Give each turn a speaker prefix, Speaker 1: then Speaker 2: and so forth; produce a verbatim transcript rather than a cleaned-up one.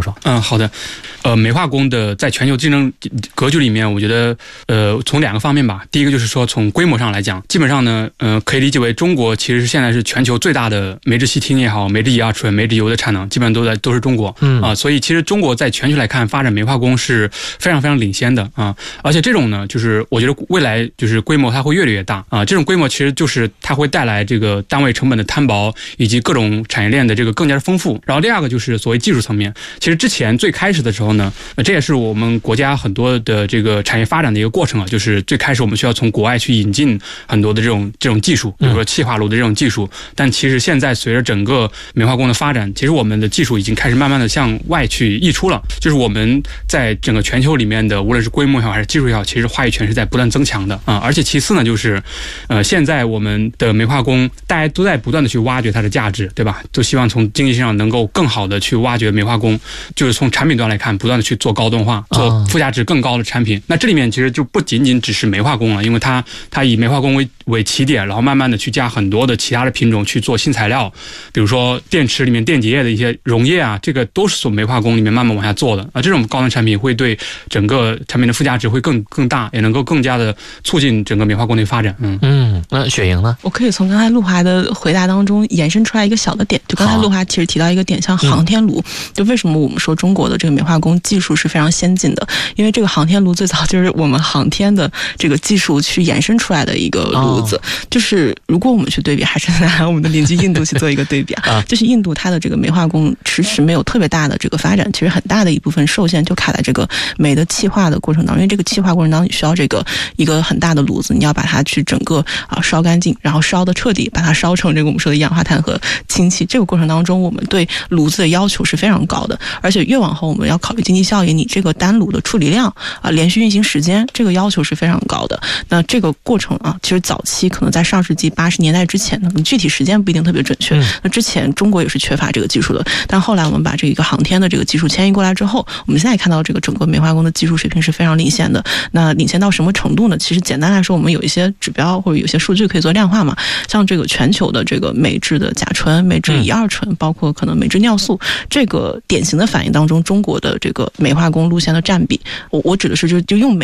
Speaker 1: 说。
Speaker 2: 嗯，好的。呃，煤化工的在全球竞争格局里面，我觉得呃从两个方面吧。第一个就是说从规模上来讲，基本上呢，呃可以理解为中国其实现在是全球最大的煤制气体也好，煤制乙二醇、煤制油的产能，基本上都在都是中国。嗯啊、呃，所以其实中国在全球来看发展煤化工是非常非常领先的啊、呃。而且这种呢，就是我觉得未来就是规模它会越来越大啊、呃。这种规模其实就是它会带来这个单位成本的摊薄，以及各种产业链的这个更加的丰富。然后第二个就是所谓技术层面，其实之前最开始的时候呢，这也是我们国家很多的这个产业发展的一个过程啊，就是最开始我们需要从国外去引进很多的这种这种技术，比如说气化炉的这种技术。但其实现在随着整个煤化工的发展，其实我们的技术已经开始慢慢的向外去溢出了，就是我们在整个全球里面的无论是规模也好还是技术也好，其实话语权是在不断增强的啊。而且其次呢，就是呃现在我们的煤化工大家都在不断的去挖掘它的价值，对吧？都希望从经济上能够更好的去挖掘煤化工，就是从产品端来看，不断的去做高端化，做附加值更高的产品。那这里面其实就不仅仅只是煤化工了，因为它它以煤化工为为起点，然后慢慢的去加很多的其他的品种去做新材料，比如说电池里面电解液的一些溶液啊，这个都是从煤化工里面慢慢往下做的啊。这种高端产品会对整个产品的附加值会更更大，也能够更加的促进整个煤化工的发展。嗯
Speaker 1: 嗯，那雪莹呢？
Speaker 3: 我可以从刚才陆华的回答当中延伸出来一个小的点，就刚才陆华其实提到一个点，像航天炉，就为什么我们说中国的这个煤化工技术是非常先进的，因为这个航天炉最早就是我们航天的这个技术去延伸出来的一个炉子。哦、就是如果我们去对比，还是拿我们的邻居印度去做一个对比啊，就是印度它的这个煤化工迟迟没有特别大的这个发展，其实很大的一部分受限就卡在这个煤的气化的过程当中，因为这个气化过程当中你需要这个一个很大的炉子，你要把它去整个啊烧干净，然后烧的彻底，把它烧成这个我们说的一氧化碳和氢气。这个过程当中，我们对炉子的要求是非常高的，而且越往后我们要考虑经济效益，你这个单炉的处理量啊，连续运行时间，这个要求是非常高的。那这个过程啊，其实早期可能在上世纪八十年代之前呢，具体时间不一定特别准确。那之前中国也是缺乏这个技术的，但后来我们把这个航天的这个技术迁移过来之后，我们现在看到这个整个煤化工的技术水平是非常领先的。那领先到什么程度呢？其实简单来说，我们有一些指标或者有些数据可以做量化嘛，像这个全球的这个煤制的甲醇、煤制乙二醇，包括可能煤制尿素，这个典型的反应当中，中国的这个煤化工路线的占比，我我指的是就就用煤